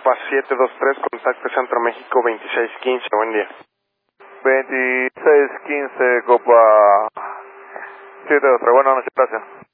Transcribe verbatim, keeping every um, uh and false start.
Copa siete dos tres, contacto Centro México veintiséis quince, buen día. veintiséis quince, Copa siete dos tres, buenas noches, gracias.